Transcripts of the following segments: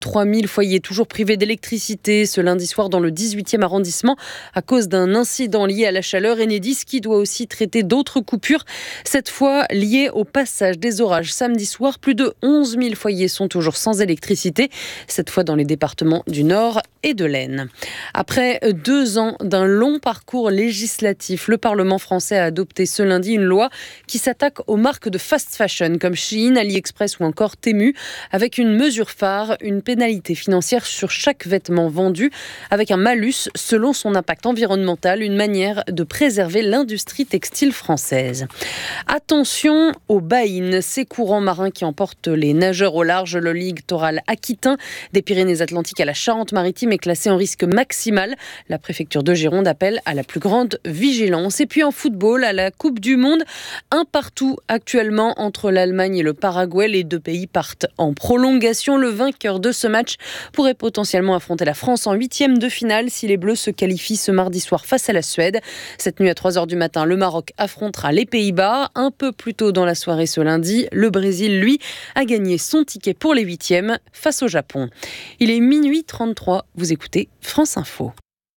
3000 foyers toujours privés d'électricité ce lundi soir dans le 18e arrondissement à cause d'un incident lié à la chaleur. Enedis qui doit aussi traiter d'autres coupures, cette fois liées au passage des orages samedi soir. Plus de 11 000 foyers sont toujours sans électricité, cette fois dans les départements du Nord et de l'Aisne. Après 2 ans d'un long parcours législatif, le Parlement français a adopté ce lundi une loi qui s'attaque aux marques de fast fashion comme Shein, AliExpress ou encore Temu, avec une mesure phare, une pénalité financière sur chaque vêtement vendu avec un malus selon son impact environnemental, une manière de préserver l'industrie textile française. Attention aux baïnes, ces courants marins qui emportent les nageurs au large. Le littoral aquitain des Pyrénées-Atlantiques à la Charente-Maritime est classé en risque maximal. La préfecture de Gironde appelle à la plus grande vigilance. Et puis en football, à la Coupe du Monde, un partout actuellement entre l'Allemagne et le Paraguay. Les deux pays partent en prolongation. Le vainqueur de ce match pourrait potentiellement affronter la France en 8e de finale si les Bleus se qualifient ce mardi soir face à la Suède. Cette nuit à 3h du matin, le Maroc affrontera les Pays-Bas. Un peu plus tôt dans la soirée ce lundi, le Brésil, lui, a gagné son ticket pour les 8e face au Japon. Il est minuit 33, vous écoutez France Info.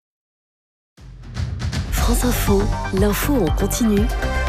France Info, l'info en continu.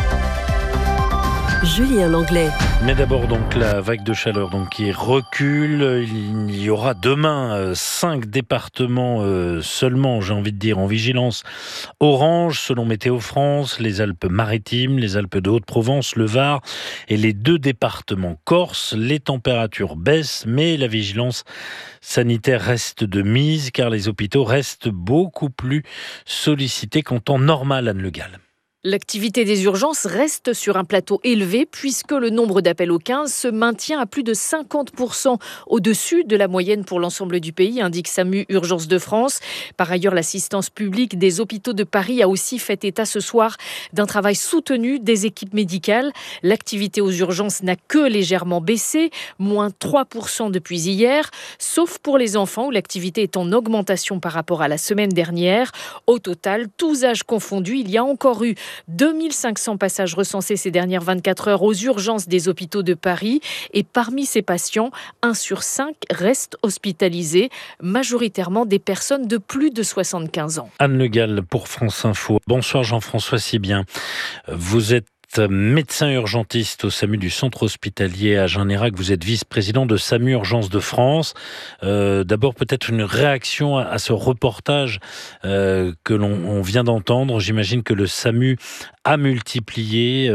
Julien Langlais. Mais d'abord donc la vague de chaleur qui recule. Il y aura demain 5 départements seulement, j'ai envie de dire, en vigilance orange selon Météo France, les Alpes-Maritimes, les Alpes de Haute-Provence, le Var et les 2 départements corse. Les températures baissent, mais la vigilance sanitaire reste de mise car les hôpitaux restent beaucoup plus sollicités qu'en temps normal, Anne Le Gall. L'activité des urgences reste sur un plateau élevé puisque le nombre d'appels au 15 se maintient à plus de 50% au-dessus de la moyenne pour l'ensemble du pays, indique SAMU Urgences de France. Par ailleurs, l'assistance publique des hôpitaux de Paris a aussi fait état ce soir d'un travail soutenu des équipes médicales. L'activité aux urgences n'a que légèrement baissé, moins 3% depuis hier, sauf pour les enfants où l'activité est en augmentation par rapport à la semaine dernière. Au total, tous âges confondus, il y a encore eu 2500 passages recensés ces dernières 24 heures aux urgences des hôpitaux de Paris. Et parmi ces patients, 1 sur 5 reste hospitalisé, majoritairement des personnes de plus de 75 ans. Anne Le Gall pour France Info. Bonsoir Jean-François Sibien. Vous êtes médecin urgentiste au SAMU du centre hospitalier à Agen-Nérac. Vous êtes vice-président de SAMU Urgences de France. D'abord, peut-être une réaction à ce reportage que l'on vient d'entendre. J'imagine que le SAMU a multiplié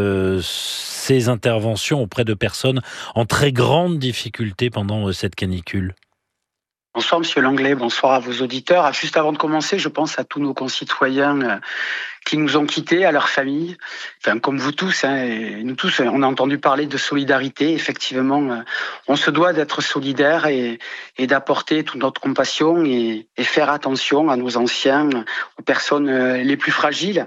ses interventions auprès de personnes en très grande difficulté pendant cette canicule. Bonsoir Monsieur Langlais, bonsoir à vos auditeurs. Juste avant de commencer, je pense à tous nos concitoyens qui nous ont quittés, à leurs familles. Enfin, comme vous tous, et nous tous, on a entendu parler de solidarité. Effectivement, on se doit d'être solidaires et d'apporter toute notre compassion et faire attention à nos anciens, aux personnes les plus fragiles.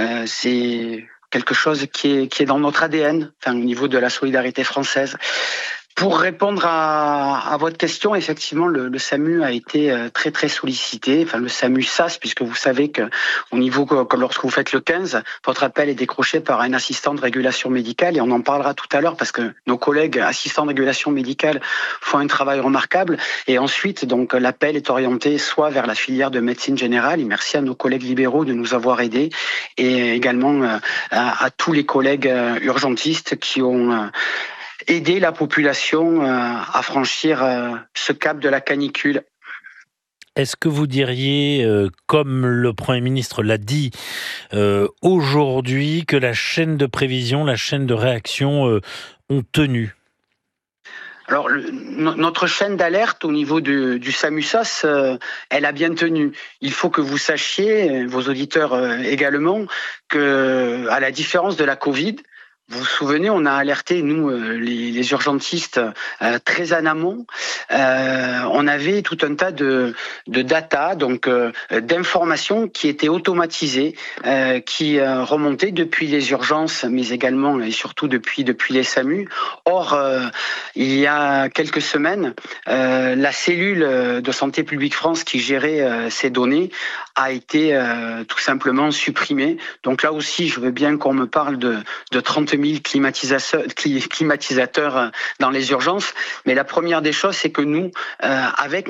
C'est quelque chose qui est dans notre ADN, au niveau de la solidarité française. Pour répondre à votre question, effectivement, le SAMU a été très très sollicité. Le SAMU SAS, puisque vous savez que au niveau que lorsque vous faites le 15, votre appel est décroché par un assistant de régulation médicale et on en parlera tout à l'heure parce que nos collègues assistants de régulation médicale font un travail remarquable. Et ensuite, donc l'appel est orienté soit vers la filière de médecine générale. Et merci à nos collègues libéraux de nous avoir aidés et également à tous les collègues urgentistes qui ont aider la population à franchir ce cap de la canicule. Est-ce que vous diriez, comme le Premier ministre l'a dit aujourd'hui, que la chaîne de prévision, la chaîne de réaction ont tenu ? Alors, notre chaîne d'alerte au niveau du SAMU-SAS, elle a bien tenu. Il faut que vous sachiez, vos auditeurs également, que à la différence de la Covid, vous vous souvenez, on a alerté, nous, les urgentistes, très en amont. On avait tout un tas de data, donc d'informations qui étaient automatisées, qui remontaient depuis les urgences, mais également et surtout depuis les SAMU. Or, il y a quelques semaines, la cellule de Santé publique France qui gérait ces données a été tout simplement supprimée. Donc là aussi, je veux bien qu'on me parle de 30 000 climatisateurs dans les urgences. Mais la première des choses, c'est que nous, avec